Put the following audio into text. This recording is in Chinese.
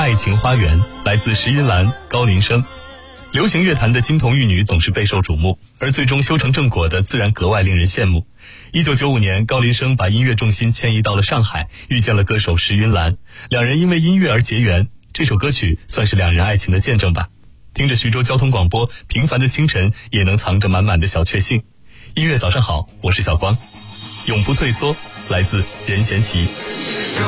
爱情花园，来自石云兰、高林生。流行乐坛的金童玉女总是备受瞩目，而最终修成正果的自然格外令人羡慕。1995年，高林生把音乐重心迁移到了上海，遇见了歌手石云兰，两人因为音乐而结缘。这首歌曲算是两人爱情的见证吧。听着徐州交通广播，平凡的清晨也能藏着满满的小确幸。音乐早上好，我是小光，永不退缩，来自任贤齐。